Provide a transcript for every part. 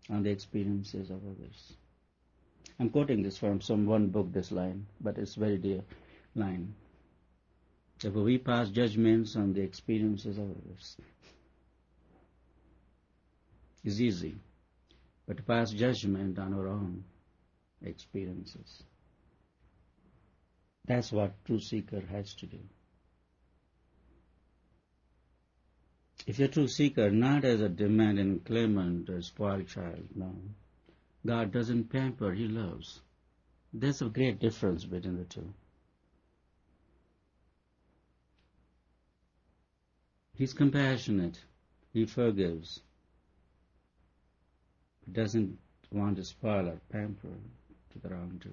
on the experiences of others. I'm quoting this from some one book, this line, but it's a very dear line. Therefore, we pass judgments on the experiences of others. It's easy, but to pass judgment on our own experiences, that's what true seeker has to do. If you're a true seeker, not as a demanding claimant or spoiled child, no. God doesn't pamper, He loves. There's a great difference between the two. He's compassionate, He forgives. He doesn't want to spoil or pamper to the wrongdoer.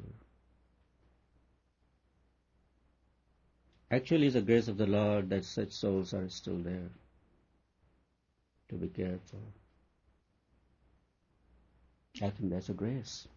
Actually, it's the grace of the Lord that such souls are still there to be cared for. I think that's a grace.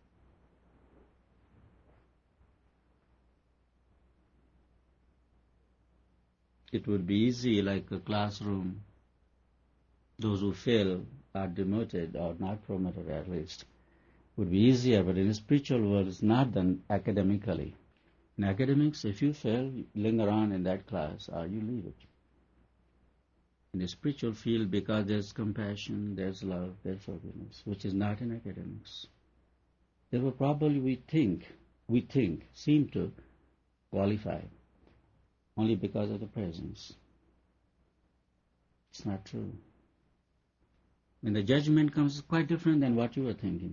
It would be easy, like a classroom. Those who fail are demoted or not promoted, at least. Would be easier, but in the spiritual world, it's not done academically. In academics, if you fail, you linger on in that class or you leave it. In the spiritual field, because there's compassion, there's love, there's forgiveness, which is not in academics. Therefore, probably we seem to qualify only because of the presence. It's not true. When the judgment comes, it's quite different than what you were thinking.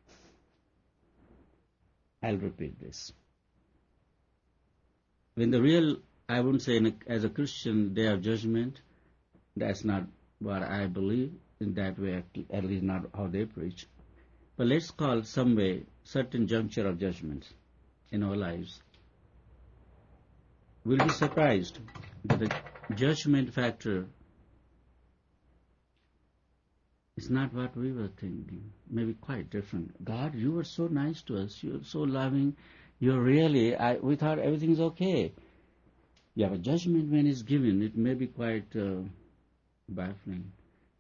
I'll repeat this. When the real, I wouldn't say as a Christian, day of judgment, that's not what I believe in that way, at least not how they preach. But let's call some way certain juncture of judgment in our lives. We'll be surprised that the judgment factor is not what we were thinking, maybe quite different. God, you were so nice to us, you're so loving, you're really, we thought everything's okay. Yeah, but judgment when it's given, it may be quite baffling.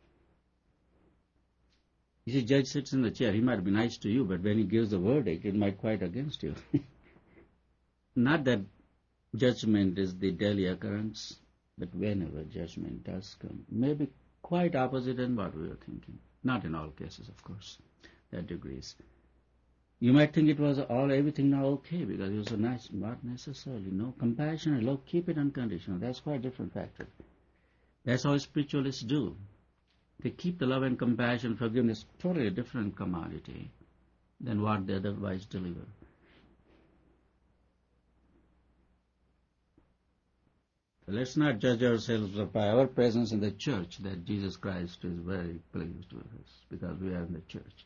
You see, judge sits in the chair, he might be nice to you, but when he gives the verdict, it might quite against you. Not that judgment is the daily occurrence, but whenever judgment does come, maybe quite opposite than what we were thinking. Not in all cases, of course. There are degrees. You might think it was everything now okay because it was so nice. Not necessarily. No, compassion and love, keep it unconditional. That's quite a different factor. That's how spiritualists do. They keep the love and compassion, forgiveness, totally a different commodity than what they otherwise deliver. Let's not judge ourselves by our presence in the church that Jesus Christ is very pleased with us because we are in the church.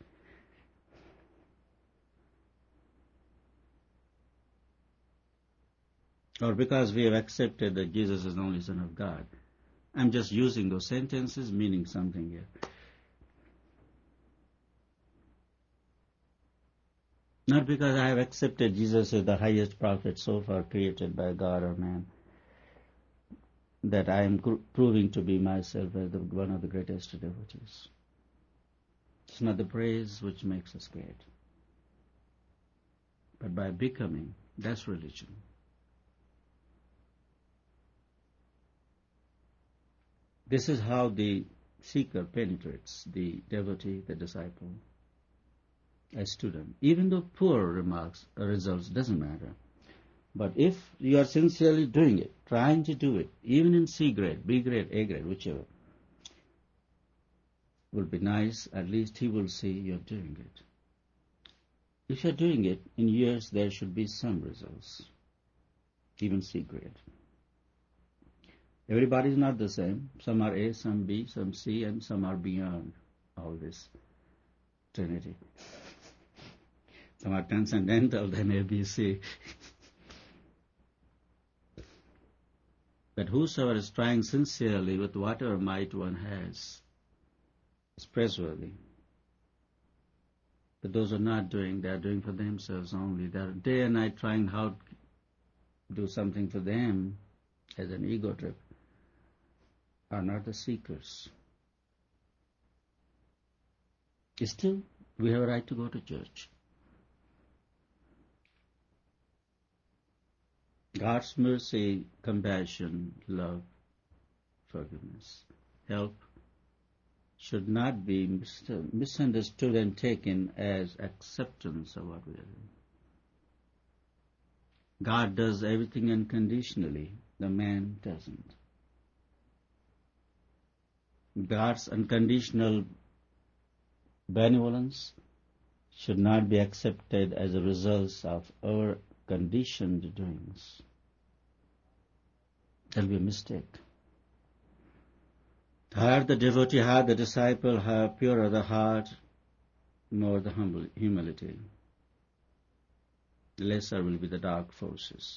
Or because we have accepted that Jesus is the only Son of God. I'm just using those sentences meaning something here. Not because I have accepted Jesus as the highest prophet so far created by God or man, that I am proving to be myself as one of the greatest devotees. It's not the praise which makes us great, but by becoming, that's religion. This is how the seeker penetrates the devotee, the disciple, a student. Even though poor results, doesn't matter. But if you are sincerely doing it, trying to do it, even in C grade, B grade, A grade, whichever, will be nice, at least he will see you're doing it. If you're doing it, in years there should be some results, even C grade. Everybody is not the same. Some are A, some B, some C, and some are beyond all this Trinity. Some are transcendental, then A, B, C. But whosoever is trying sincerely with whatever might one has is praiseworthy. But those who are not doing, they are doing for themselves only. They are day and night trying how to do something for them as an ego trip, are not the seekers. Still, We have a right to go to church. God's mercy, compassion, love, forgiveness, help should not be misunderstood and taken as acceptance of what we are doing. God does everything unconditionally. The man doesn't. God's unconditional benevolence should not be accepted as a result of our conditioned doings. That will be a mistake. The higher the devotee, higher the disciple, higher purer the heart, more the humility. The lesser will be the dark forces.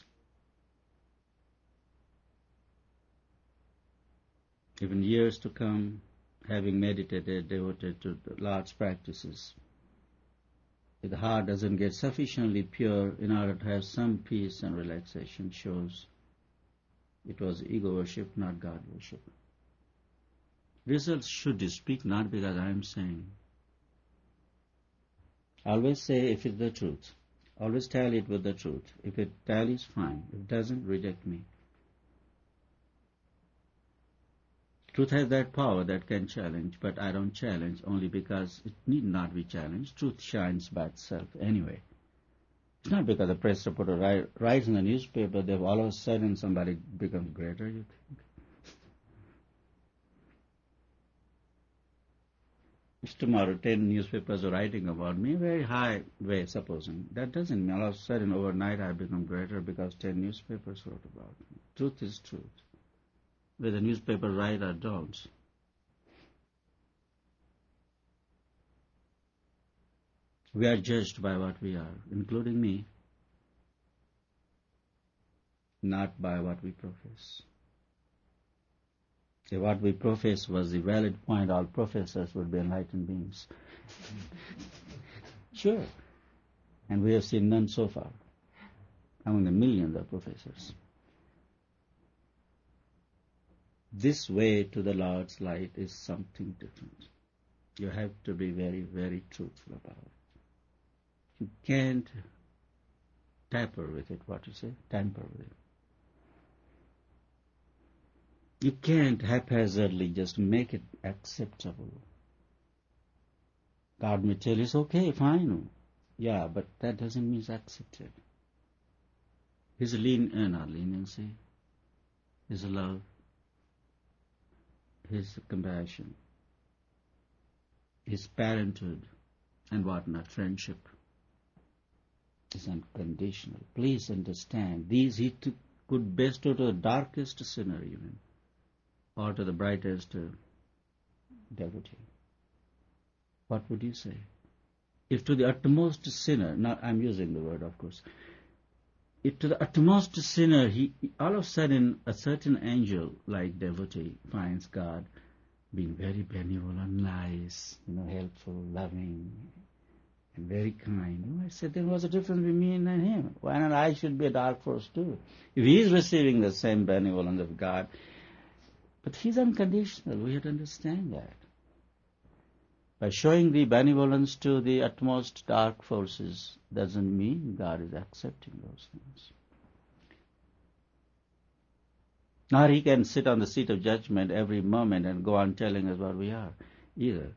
Even years to come, having meditated, devoted to the Lord's practices, if the heart doesn't get sufficiently pure in order to have some peace and relaxation, shows it was ego worship, not God worship. Results should speak, not because I am saying. Always say if it's the truth. Always tally it with the truth. If it tallies, fine. If it doesn't, reject me. Truth has that power that can challenge, but I don't challenge only because it need not be challenged. Truth shines by itself anyway. It's not because the press reporter writes in the newspaper that all of a sudden somebody becomes greater, you think? If tomorrow 10 newspapers are writing about me, very high way, supposing, that doesn't mean all of a sudden overnight I become greater because 10 newspapers wrote about me. Truth is truth, whether newspaper write or don't. We are judged by what we are, including me, not by what we profess. If what we profess was the valid point, all professors would be enlightened beings. Sure. And we have seen none so far, among the millions of professors. This way to the Lord's light is something different. You have to be very, very truthful about it. You can't tamper with it, what you say? Tamper with it. You can't haphazardly just make it acceptable. God may tell you, it's okay, fine. Yeah, but that doesn't mean it's accepted. His not leniency, His love, His compassion, His parenthood, and whatnot, friendship, is unconditional. Please understand, these He could bestow to the darkest sinner even, or to the brightest devotee. What would you say? If to the utmost sinner, now I'm using the word of course, if to the utmost sinner, all of a sudden a certain angel like devotee finds God being very benevolent, nice, helpful, loving, and very kind. You might say, then what's the difference between me and him? Why not I should be a dark force too? If he is receiving the same benevolence of God, but He's unconditional. We have to understand that. By showing the benevolence to the utmost dark forces doesn't mean God is accepting those things. Nor He can sit on the seat of judgment every moment and go on telling us what we are, either.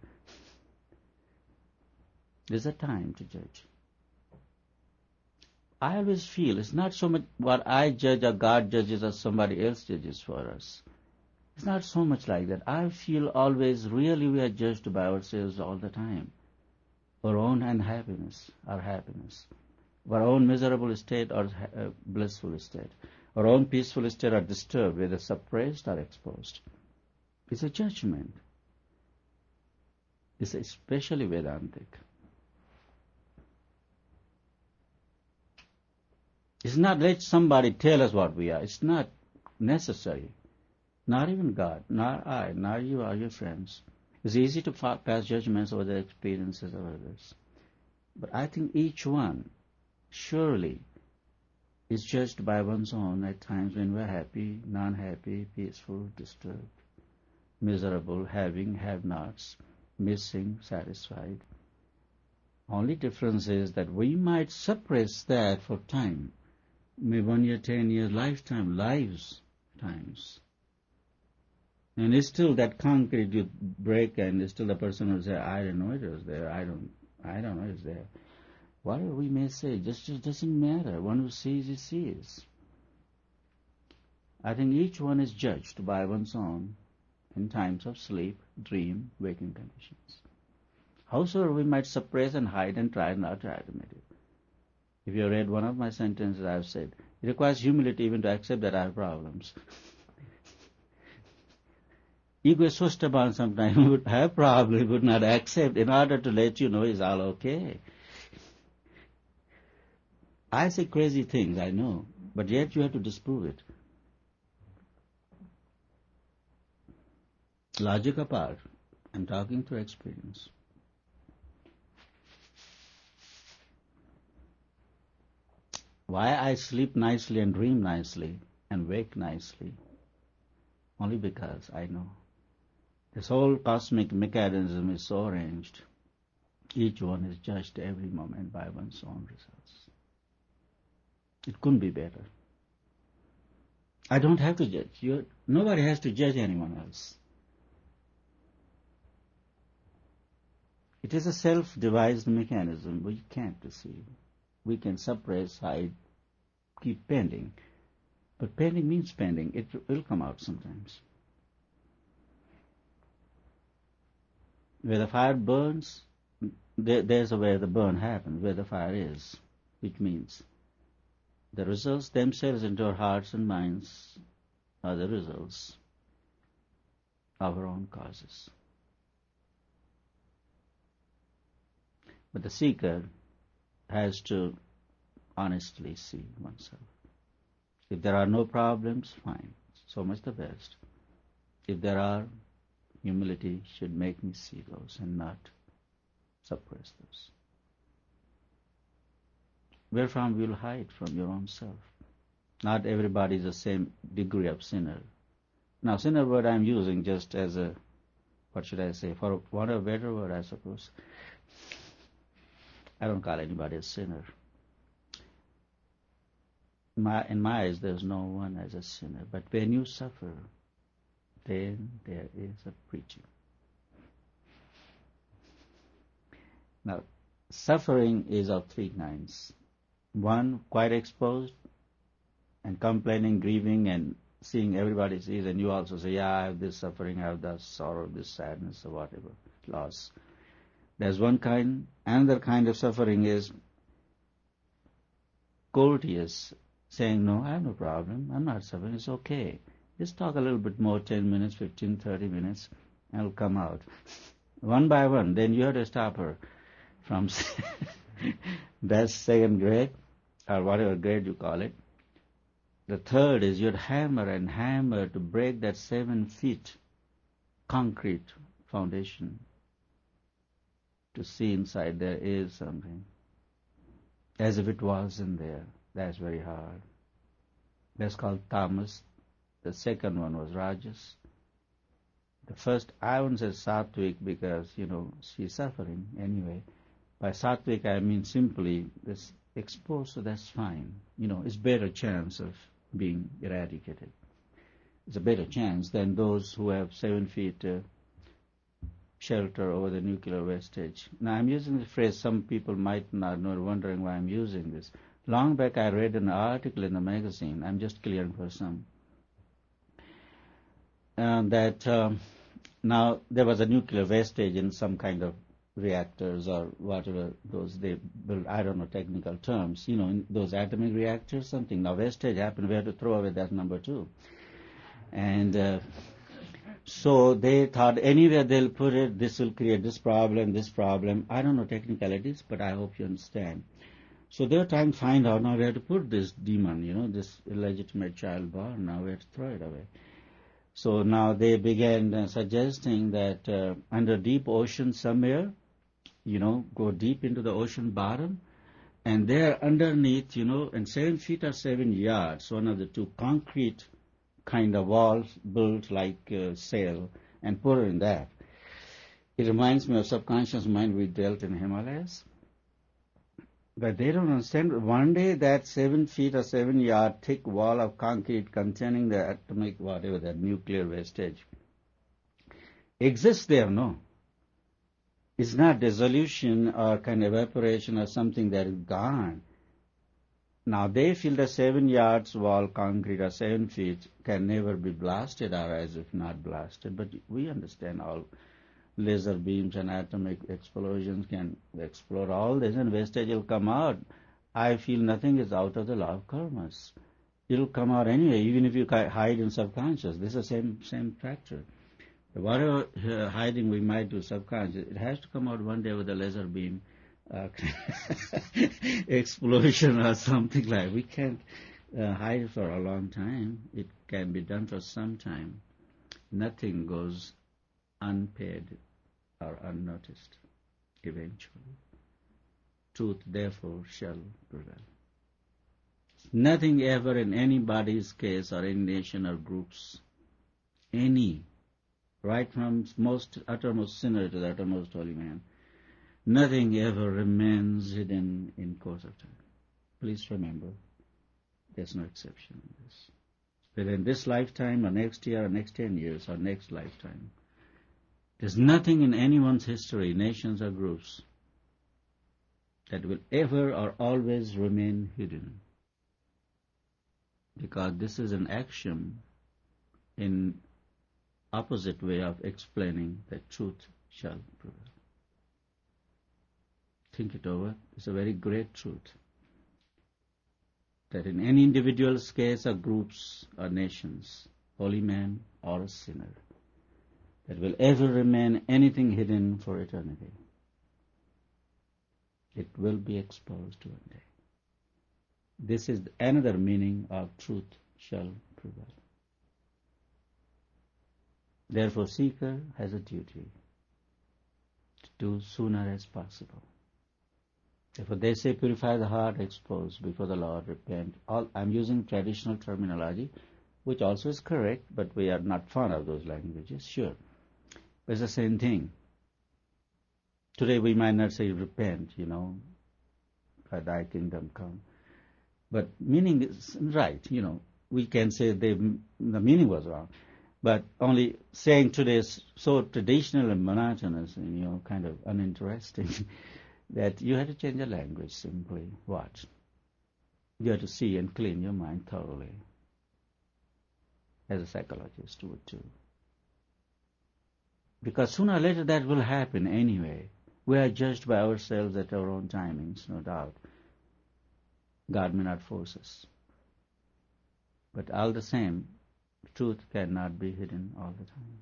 There's a time to judge. I always feel it's not so much what I judge or God judges or somebody else judges for us. It's not so much like that. I feel always really we are judged by ourselves all the time. Our own unhappiness, our happiness. Our own miserable state or blissful state. Our own peaceful state or disturbed, whether suppressed or exposed. It's a judgment. It's especially Vedantic. It's not let somebody tell us what we are. It's not necessary. Not even God, not I, not you or your friends. It's easy to pass judgments over the experiences of others. But I think each one surely is judged by one's own at times when we're happy, non-happy, peaceful, disturbed, miserable, having, have-nots, missing, satisfied. Only difference is that we might suppress that for time. Maybe 1 year, 10 years, lifetime, lives, times. And it's still that concrete you break, and still the person will say, I didn't know it was there. I don't know it's there. Whatever we may say, just doesn't matter. One who sees, he sees. I think each one is judged by one's own in times of sleep, dream, waking conditions. Howsoever we might suppress and hide and try not to admit it. If you read one of my sentences, I have said, it requires humility even to accept that I have problems. Ego is so stubborn sometimes, we would have problems, would not accept in order to let you know it's all okay. I say crazy things, I know, but yet you have to disprove it. Logic apart, I'm talking through experience. Why I sleep nicely and dream nicely and wake nicely? Only because I know. This whole cosmic mechanism is so arranged. Each one is judged every moment by one's own results. It couldn't be better. I don't have to judge. Nobody has to judge anyone else. It is a self-devised mechanism we can't perceive. We can suppress, hide, keep pending. But pending means pending. It will come out sometimes. Where the fire burns, there's where the burn happens, where the fire is, which means the results themselves into our hearts and minds are the results of our own causes. But the seeker has to honestly see oneself. If there are no problems, fine, so much the best. If there are, humility should make me see those and not suppress those. Wherefrom will hide from your own self. Not everybody is the same degree of sinner. Now, sinner word I'm using just as a, what should I say, for want of a better word, I suppose. I don't call anybody a sinner. In my eyes, there's no one as a sinner. But when you suffer, then there is a preaching. Now, suffering is of three kinds. One, quite exposed and complaining, grieving, and seeing everybody sees, and you also say, yeah, I have this suffering, I have this sorrow, this sadness, or whatever, loss. There's one kind. Another kind of suffering is courteous, saying, no, I have no problem, I'm not suffering, it's okay. Just talk a little bit more, 10 minutes, 15, 30 minutes, and it'll come out. One by one, then you have to stop her from that's second grade, or whatever grade you call it. The third is you'd hammer and hammer to break that 7 feet concrete foundation to see inside there is something, as if it wasn't there. That's very hard. That's called tamas. The second one was rajas. The first, I wouldn't say sattvic because, she's suffering anyway. By sattvic, I mean simply this exposed, so that's fine. It's better chance of being eradicated. It's a better chance than those who have 7 feet shelter over the nuclear wastage. Now, I'm using the phrase, some people might not know, wondering why I'm using this. Long back, I read an article in the magazine, I'm just clearing for some, that now there was a nuclear wastage in some kind of reactors or whatever those they build, I don't know technical terms, in those atomic reactors, something. Now wastage happened, we had to throw away that number too. And so they thought anywhere they'll put it, this will create this problem. I don't know technicalities, but I hope you understand. So they were trying to find out, now we have to put this demon, this illegitimate child born, now we have to throw it away. So now they began suggesting that under deep ocean somewhere, go deep into the ocean bottom, and there underneath, and 7 feet or 7 yards, one of the two concrete kind of walls built like a sail, and put it in that. It reminds me of subconscious mind we dealt in Himalayas. But they don't understand. One day that 7 feet or 7 yard thick wall of concrete containing the atomic, whatever, that nuclear wastage, exists there, no? It's not dissolution or kind of evaporation or something that is gone. Now they feel the 7 yards wall concrete or 7 feet can never be blasted or as if not blasted. But we understand all laser beams and atomic explosions can explode all this and wastage will come out. I feel nothing is out of the law of karma. It will come out anyway, even if you hide in subconscious. This is the same factor. Whatever hiding we might do subconscious, it has to come out one day with a laser beam explosion or something like. We can't hide it for a long time. It can be done for some time. Nothing goes unpaid or unnoticed eventually. Truth therefore shall prevail. Nothing ever in anybody's case or any nation or groups, any, right from most uttermost sinner to the uttermost holy man, nothing ever remains hidden in course of time. Please remember, there's no exception in this. Whether in this lifetime or next year or next 10 years or next lifetime, there's nothing in anyone's history, nations or groups, that will ever or always remain hidden. Because this is an axiom in opposite way of explaining that truth shall prevail. Think it over. It's a very great truth. That in any individual's case or groups or nations, holy man or a sinner, that will ever remain anything hidden for eternity. It will be exposed one day. This is another meaning of truth shall prevail. Therefore, seeker has a duty to do sooner as possible. Therefore, they say purify the heart, expose before the Lord, repent. I'm using traditional terminology, which also is correct, but we are not fond of those languages, sure. But it's the same thing. Today we might not say repent, for thy kingdom come. But meaning is right, we can say the meaning was wrong. But only saying today is so traditional and monotonous and, kind of uninteresting that you have to change the language simply. What? You have to see and clean your mind thoroughly. As a psychologist would too. Because sooner or later that will happen anyway. We are judged by ourselves at our own timings, no doubt. God may not force us. But all the same, truth cannot be hidden all the time.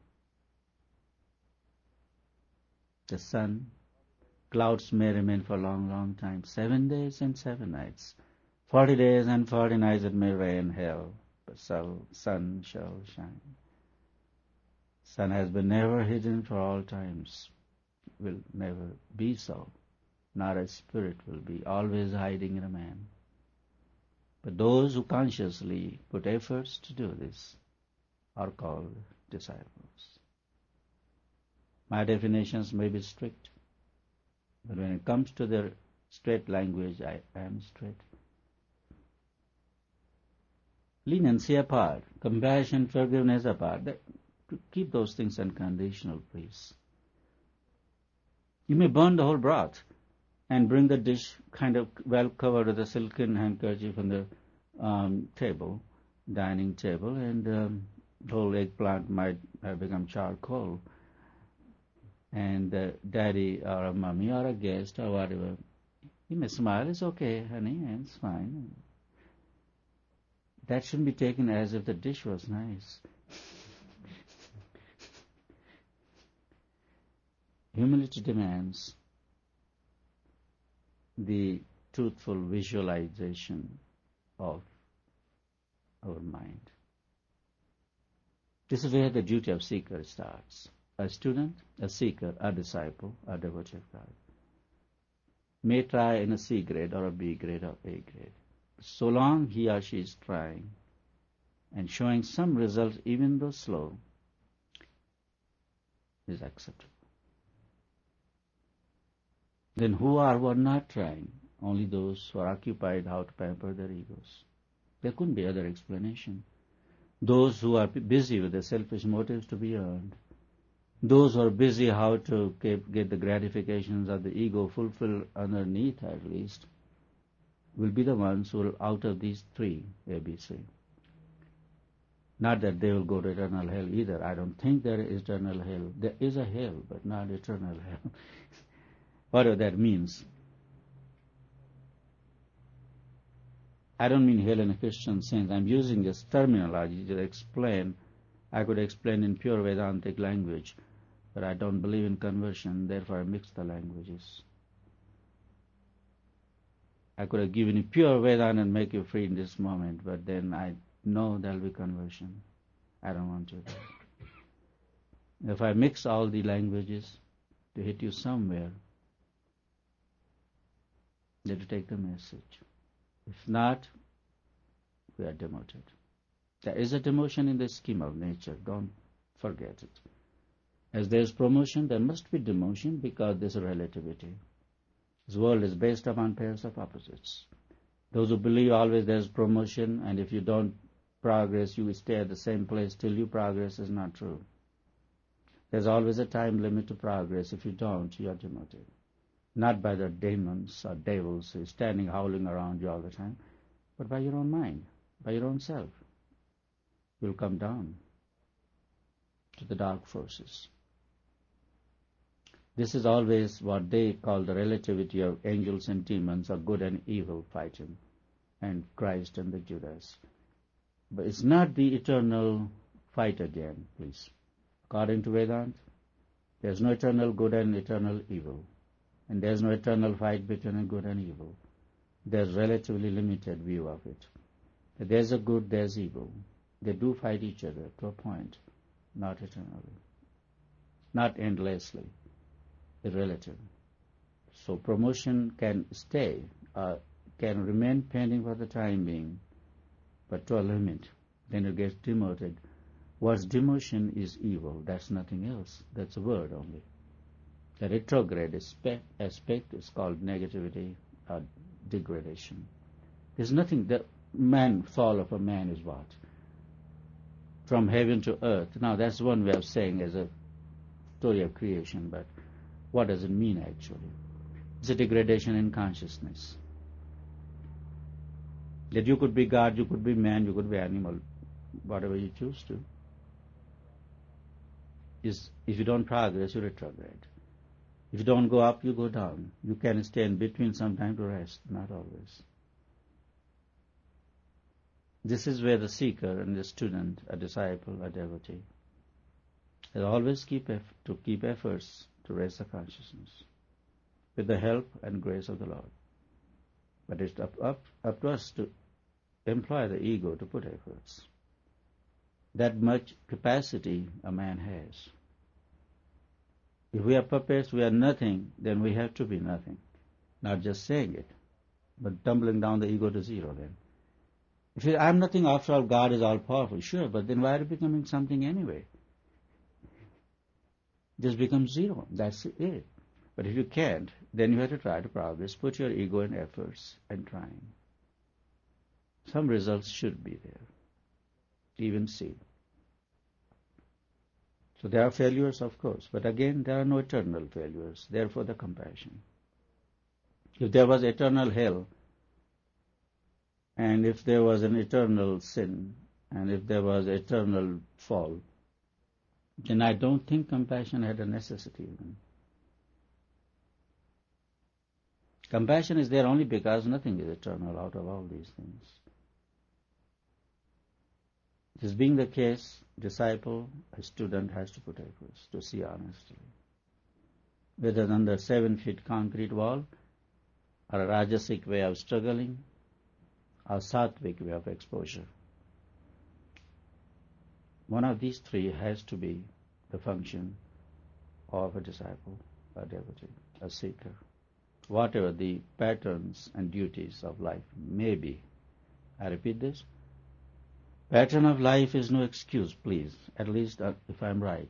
The sun, clouds may remain for a long, long time. 7 days and 7 nights. 40 days and 40 nights it may rain hell, but sun shall shine. Sun has been never hidden for all times. Will never be so. Not a spirit will be always hiding in a man. But those who consciously put efforts to do this are called disciples. My definitions may be strict, but when it comes to the straight language, I am straight. Leniency apart, compassion, forgiveness apart, keep those things unconditional, please. You may burn the whole broth and bring the dish kind of well covered with a silken handkerchief on the table, dining table, and the whole eggplant might have become charcoal. And daddy or a mommy or a guest or whatever, you may smile, it's okay, honey, it's fine. That shouldn't be taken as if the dish was nice. Humility demands the truthful visualization of our mind. This is where the duty of seeker starts. A student, a seeker, a disciple, a devotee of God may try in a C grade or a B grade or A grade. So long he or she is trying and showing some result, even though slow, is acceptable. Then who are not trying Only those who are occupied how to pamper their egos. There couldn't be other explanation. Those who are busy with their selfish motives to be earned. Those who are busy how to get the gratifications of the ego fulfilled underneath at least will be the ones who will out of these three ABC. Not that they will go to eternal hell either. I don't think there is eternal hell. There is a hell, but not eternal hell. Whatever that means. I don't mean hell in a Christian sense. I'm using this terminology to explain. I could explain in pure Vedantic language, but I don't believe in conversion, therefore I mix the languages. I could have given you pure Vedanta and make you free in this moment, but then I know there will be conversion. I don't want to. If I mix all the languages to hit you somewhere, you have to take the message. If not, we are demoted. There is a demotion in the scheme of nature. Don't forget it. As there is promotion, there must be demotion because there is a relativity. This world is based upon pairs of opposites. Those who believe always there is promotion, and if you don't progress, you will stay at the same place till you progress, is not true. There's always a time limit to progress. If you don't, you are demoted. Not by the demons or devils who are standing howling around you all the time, but by your own mind, by your own self. You'll come down to the dark forces. This is always what they call the relativity of angels and demons, or good and evil fighting, and Christ and the Judas. But it's not the eternal fight again, please. According to Vedanta, there's no eternal good and eternal evil. And there's no eternal fight between good and evil. There's relatively limited view of it. There's a good, there's evil. They do fight each other to a point, not eternally, not endlessly, relative. So promotion can stay, can remain pending for the time being, but to a limit. Then it gets demoted. What's demotion is evil. That's nothing else. That's a word only. The retrograde aspect is called negativity or degradation. There's nothing. The fall of a man is what? From heaven to earth. Now that's one way of saying as a story of creation, but what does it mean actually? It's a degradation in consciousness. That you could be God, you could be man, you could be animal, whatever you choose to. If you don't progress, you retrograde. If you don't go up, you go down. You can stay in between sometime to rest, not always. This is where the seeker and the student, a disciple, a devotee, has always keep efforts to raise the consciousness with the help and grace of the Lord. But it's up to us to employ the ego to put efforts. That much capacity a man has. If we are puppets, we are nothing, then we have to be nothing. Not just saying it, but tumbling down the ego to zero then. If you say, I'm nothing, after all, God is all-powerful. Sure, but then why are you becoming something anyway? Just become zero. That's it. But if you can't, then you have to try to progress. Put your ego in efforts and trying. Some results should be there. Even see. So there are failures, of course, but again, there are no eternal failures. Therefore, the compassion. If there was eternal hell, and if there was an eternal sin, and if there was eternal fall, then I don't think compassion had a necessity even. Compassion is there only because nothing is eternal out of all these things. This being the case, disciple, a student has to put efforts to see honestly. Whether under 7 feet concrete wall, or a rajasic way of struggling, or sattvic way of exposure. One of these three has to be the function of a disciple, a devotee, a seeker. Whatever the patterns and duties of life may be. I repeat this. Pattern of life is no excuse, please, at least if I'm right.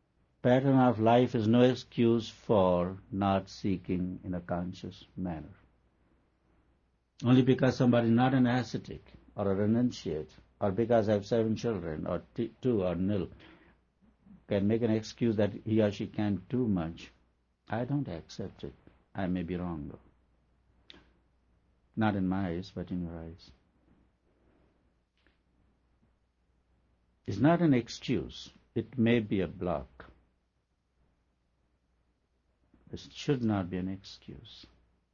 Pattern of life is no excuse for not seeking in a conscious manner. Only because somebody is not an ascetic or a renunciate, or because I have 7 children, or 2 or nil, can make an excuse that he or she can't do much. I don't accept it. I may be wrong, though. Not in my eyes, but in your eyes. It's not an excuse. It may be a block. It should not be an excuse.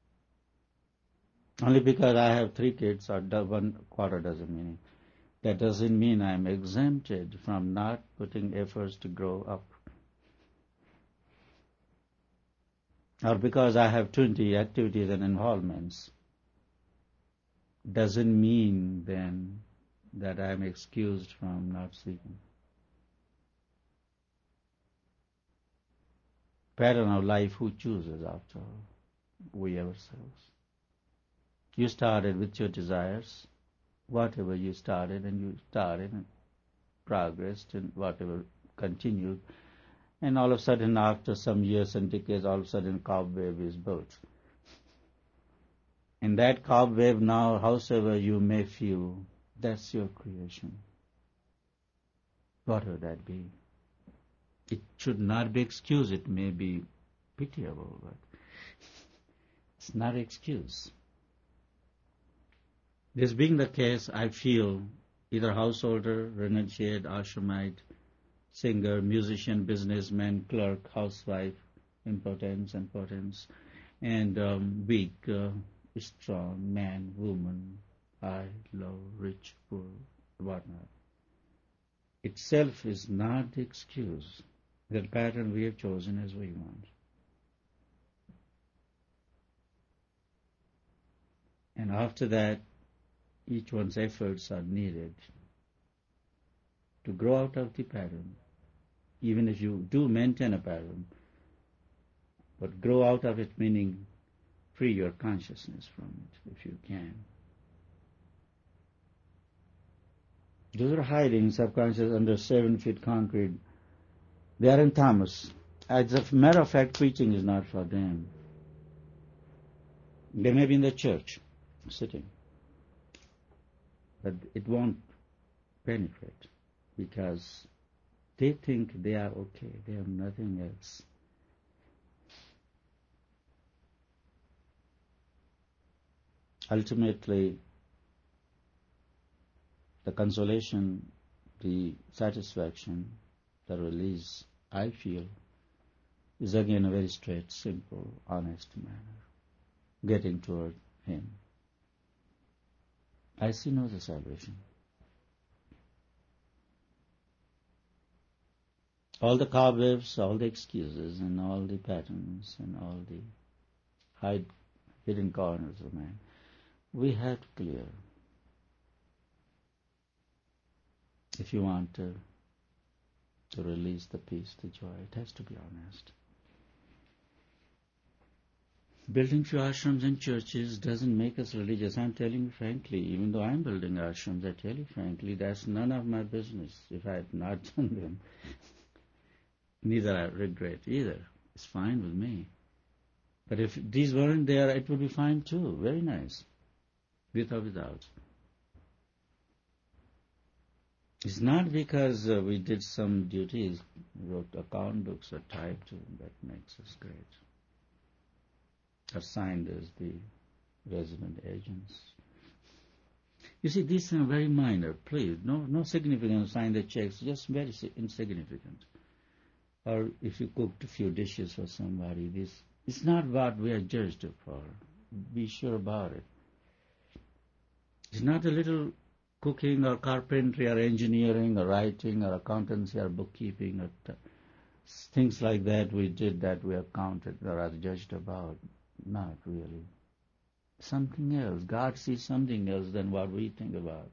Only because I have 3 kids or 1/4 dozen meaning. That doesn't mean I'm exempted from not putting efforts to grow up. Or because I have 20 activities and involvements, doesn't mean then that I'm excused from not seeking. Pattern of life, who chooses after all? We ourselves. You started with your desires, whatever you started, and progressed, and whatever continued, and all of a sudden, after some years and decades, all of a sudden, cobweb is built. And that cobweb now, howsoever you may feel, that's your creation. Whatever that be. It should not be excused. It may be pitiable, but it's not an excuse. This being the case, I feel either householder, renunciate, ashramite, singer, musician, businessman, clerk, housewife, impotence, and weak, strong, man, woman, high, low, rich, poor, whatnot. Itself is not the excuse. The pattern we have chosen as we want. And after that, each one's efforts are needed to grow out of the pattern, even if you do maintain a pattern, but grow out of it, meaning free your consciousness from it, if you can. Those are hiding subconscious under 7 feet concrete. They are in Thomas. As a matter of fact, preaching is not for them. They may be in the church, sitting, but it won't penetrate because they think they are okay. They have nothing else. Ultimately, the consolation, the satisfaction, the release, I feel, is again a very straight, simple, honest manner, getting toward Him. I see no other salvation. All the cobwebs, all the excuses, and all the patterns, and all the hidden corners of man, we have to clear. If you want to release the peace, the joy, it has to be honest. Building few ashrams and churches doesn't make us religious. I'm telling you frankly, even though I'm building ashrams, I tell you frankly, that's none of my business if I had not done them. Neither I regret either. It's fine with me. But if these weren't there, it would be fine too. Very nice. With or without. It's not because we did some duties, wrote account books or typed, that makes us great. Or signed as the resident agents. You see, these are very minor, please. No significant sign the checks, just very insignificant. Or if you cooked a few dishes for somebody, it's not what we are judged for. Be sure about it. It's not a little cooking or carpentry or engineering or writing or accountancy or bookkeeping or things like that we did that we are counted or are judged about. Not really. Something else. God sees something else than what we think about.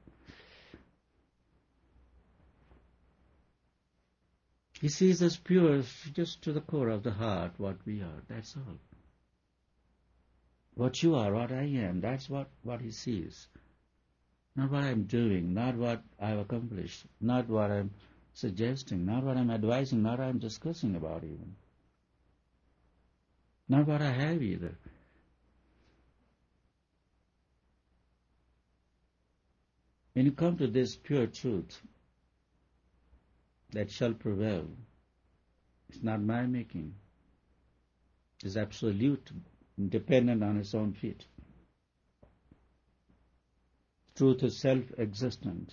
He sees us pure, just to the core of the heart, what we are. That's all. What you are, what I am, that's what He sees. Not what I'm doing, not what I've accomplished, not what I'm suggesting, not what I'm advising, not what I'm discussing about even. Not what I have either. When you come to this pure truth that shall prevail, it's not my making. It's absolute, dependent on its own feet. Truth is self-existent.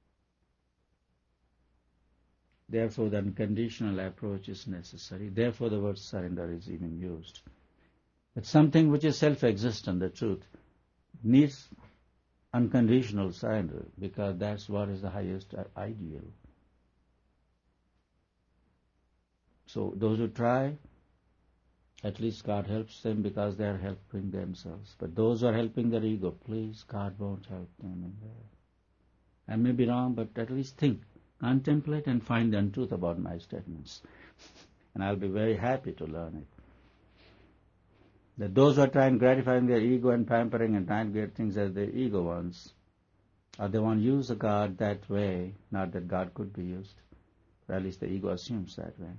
Therefore, the unconditional approach is necessary. Therefore, the word surrender is even used. But something which is self-existent, the truth, needs unconditional surrender, because that's what is the highest ideal. So those who try, at least God helps them because they are helping themselves. But those who are helping their ego, please, God won't help them in there. I may be wrong, but at least think, contemplate and find the untruth about my statements. And I'll be very happy to learn it. That those who are trying gratifying their ego and pampering and trying to get things as their ego wants, or they want to use a God that way, not that God could be used, or at least the ego assumes that way.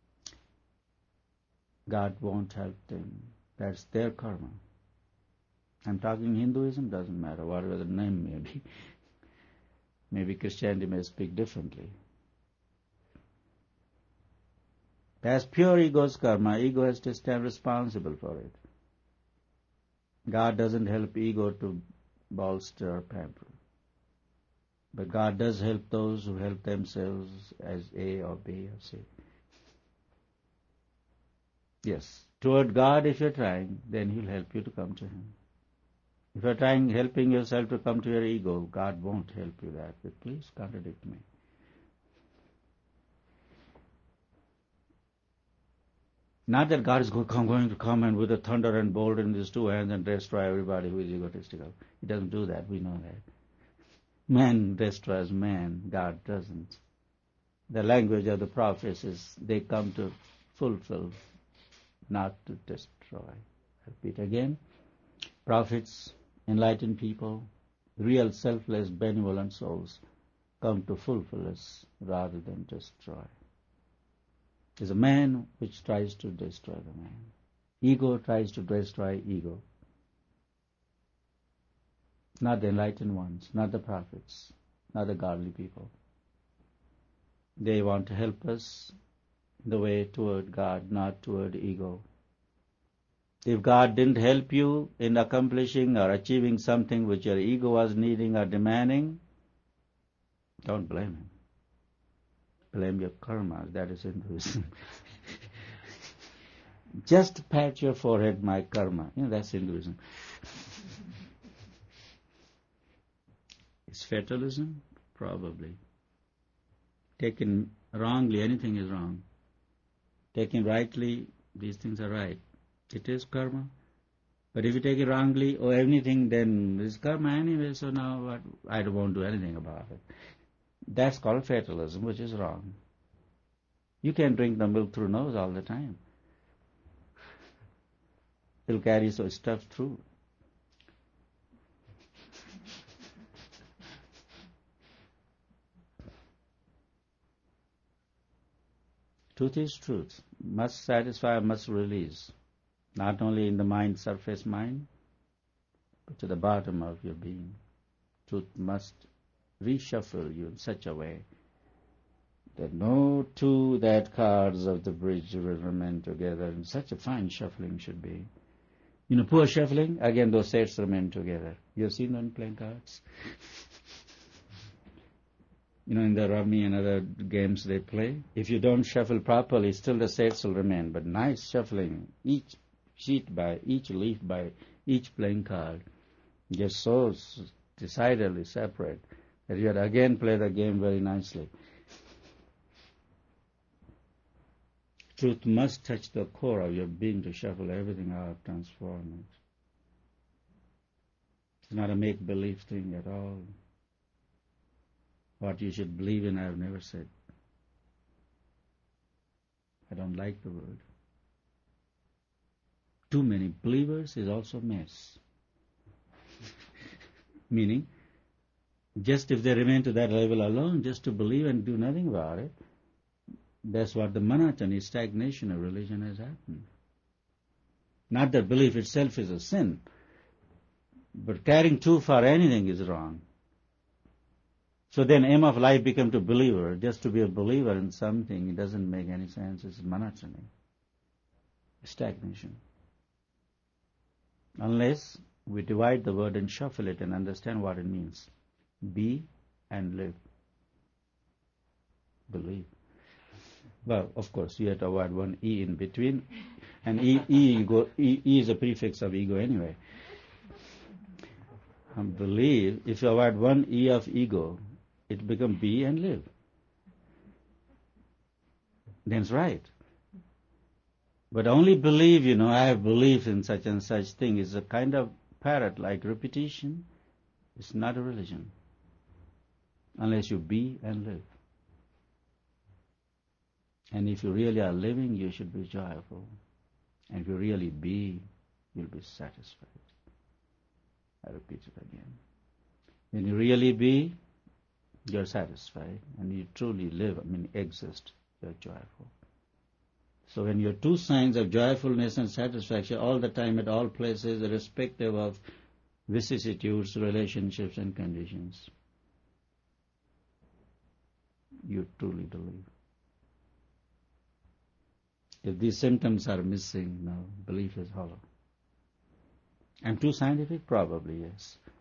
God won't help them. That's their karma. I'm talking Hinduism, doesn't matter, whatever the name may be. Maybe Christianity may speak differently. As pure ego's karma, ego has to stand responsible for it. God doesn't help ego to bolster or pamper. But God does help those who help themselves as A or B or C. Yes, toward God if you're trying, then He'll help you to come to Him. If you're trying, helping yourself to come to your ego, God won't help you that. But please contradict me. Not that God is going to come and with a thunder and bolt in His two hands and destroy everybody who is egotistical. He doesn't do that, we know that. Man destroys man, God doesn't. The language of the prophets is they come to fulfill, not to destroy. I repeat again, prophets, enlightened people, real selfless, benevolent souls come to fulfill us rather than destroy. There's a man which tries to destroy the man. Ego tries to destroy ego. Not the enlightened ones, not the prophets, not the godly people. They want to help us in the way toward God, not toward ego. If God didn't help you in accomplishing or achieving something which your ego was needing or demanding, don't blame Him. Blame your karma, that is Hinduism. Just pat your forehead, my karma. That's Hinduism. Is fatalism? Probably. Taken wrongly, anything is wrong. Taken rightly, these things are right. It is karma. But if you take it wrongly or anything, then it's karma anyway, so now what? I won't do anything about it. That's called fatalism, which is wrong. You can't drink the milk through nose all the time. It'll carry so stuff through. Truth is truth. Must satisfy, must release. Not only in the mind, surface mind, but to the bottom of your being. Truth must reshuffle you in such a way that no two that cards of the bridge will remain together. And such a fine shuffling should be. Poor shuffling, again those sets remain together. You have seen them playing cards? In the rummy and other games they play, if you don't shuffle properly, still the sets will remain. But nice shuffling, each sheet by each leaf by each playing card, gets so decidedly separate that you had again play the game very nicely. Truth must touch the core of your being to shuffle everything out, transform it. It's not a make-believe thing at all. What you should believe in, I have never said. I don't like the word. Too many believers is also mess. Meaning, just if they remain to that level alone, just to believe and do nothing about it, that's what the monotony, stagnation of religion has happened. Not that belief itself is a sin, but carrying too far anything is wrong. So then aim of life become to believer. Just to be a believer in something, it doesn't make any sense. It's monotony, stagnation. Unless we divide the word and shuffle it and understand what it means. Be and live. Believe. Well, of course, you have to avoid one E in between. And E is a prefix of ego anyway. And believe, if you avoid one E of ego, it becomes be and live. Then it's right. But only believe, I have belief in such and such thing is a kind of parrot-like repetition. It's not a religion. Unless you be and live. And if you really are living, you should be joyful. And if you really be, you'll be satisfied. I repeat it again. When you really be, you're satisfied. And you truly live, exist, you're joyful. So when your two signs of joyfulness and satisfaction all the time at all places, irrespective of vicissitudes, relationships and conditions, you truly believe. If these symptoms are missing, no, belief is hollow. And too scientific? Probably, yes.